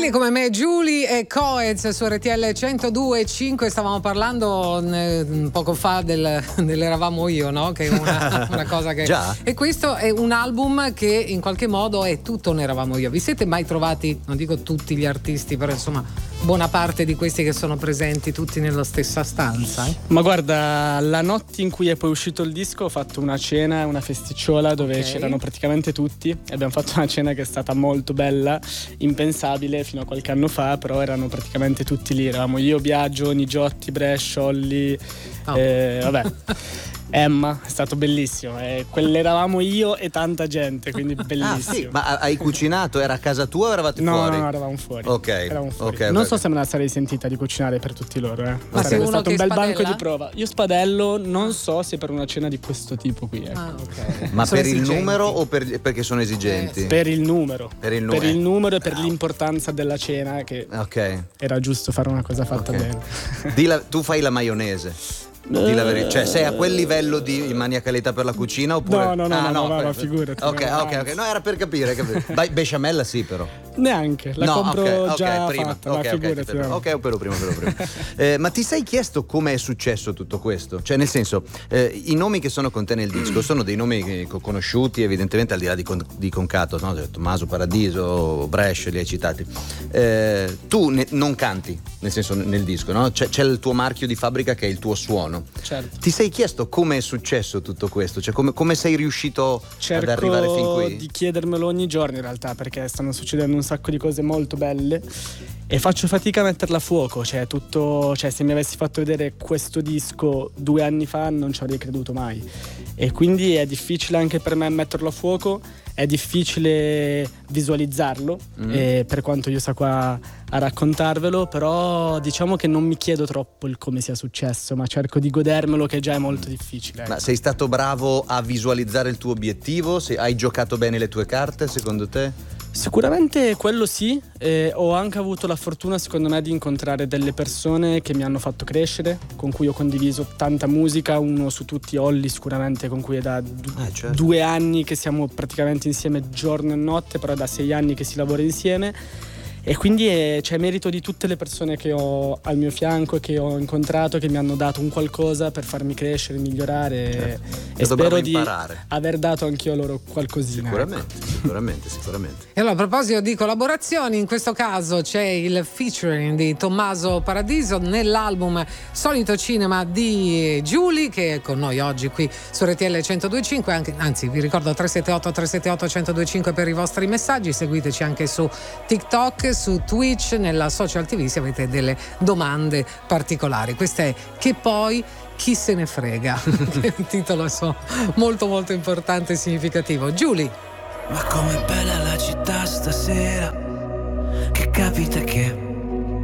Quelli come me, Giulie e Coez su RTL 102.5. Stavamo parlando poco fa dell'Eravamo Io, no? Che è una cosa che... Già? E questo è un album che in qualche modo è tutto un Eravamo Io. Vi siete mai trovati, non dico tutti gli artisti, però insomma buona parte di questi che sono presenti tutti nella stessa stanza? Ma guarda, la notte in cui è poi uscito il disco ho fatto una cena, una festicciola dove c'erano praticamente tutti e abbiamo fatto una cena che è stata molto bella, impensabile fino a qualche anno fa, però erano praticamente tutti lì, eravamo io, Biagio, Nigiotti, Brescia, Olli, vabbè. Emma, è stato bellissimo. Quell'eravamo io e tanta gente, quindi bellissimo. Ah, sì. Ma hai cucinato? Era a casa tua o eravate fuori? No, eravamo fuori. Ok. Eravamo fuori. Okay, non so se me la sarei sentita di cucinare per tutti loro. Ma sarebbe stato un bel spadella? banco di prova. Io spadello, non so se per una cena di questo tipo qui. Ecco. Ah, ok. Ma Sono per esigenti. il numero o perché sono esigenti? Per il numero. Per il numero. Per il numero e per l'importanza della cena, che era giusto fare una cosa fatta bene. Tu fai la maionese. Di la verità, cioè sei a quel livello di maniacalità per la cucina oppure No, figurati. Ok. No, era per capire. Besciamella sì, però. Neanche, la compro già prima. fatta, ma figurati. Però prima. Ma ti sei chiesto come è successo tutto questo? Cioè nel senso, i nomi che sono con te nel disco sono dei nomi conosciuti evidentemente al di là di Concato, no? Tommaso Paradiso, Brescia, li hai citati. Tu non canti, nel senso nel disco, no? C'è il tuo marchio di fabbrica che è il tuo suono. Certo. Ti sei chiesto come è successo tutto questo? Cioè come sei riuscito ad arrivare fin qui? Cerco di chiedermelo ogni giorno in realtà, perché stanno succedendo un sacco di cose molto belle e faccio fatica a metterla a fuoco. Cioè se mi avessi fatto vedere questo disco 2 anni fa non ci avrei creduto mai, e quindi è difficile anche per me metterlo a fuoco, è difficile visualizzarlo, e per quanto io sia qua a raccontarvelo, però diciamo che non mi chiedo troppo il come sia successo, ma cerco di godermelo, che già è molto difficile. Ma sei stato bravo a visualizzare il tuo obiettivo? Hai giocato bene le tue carte, secondo te? Sicuramente quello sì, ho anche avuto la fortuna secondo me di incontrare delle persone che mi hanno fatto crescere, con cui ho condiviso tanta musica, uno su tutti Olli sicuramente, con cui è da 2 anni che siamo praticamente insieme giorno e notte, però è da 6 anni che si lavora insieme. E quindi c'è merito di tutte le persone che ho al mio fianco e che ho incontrato, che mi hanno dato un qualcosa per farmi crescere, migliorare, e spero di aver dato anch'io loro qualcosina. Sicuramente. E allora, a proposito di collaborazioni, in questo caso c'è il featuring di Tommaso Paradiso nell'album Solito Cinema di Giulie, che è con noi oggi qui su RTL 102.5. Anzi, vi ricordo 378-378-1025 per i vostri messaggi. Seguiteci anche su TikTok, su Twitch, nella social TV se avete delle domande particolari. Questa è Che poi chi se ne frega, che è un titolo molto molto importante e significativo. Giulie. Ma com'è bella la città stasera, che capita che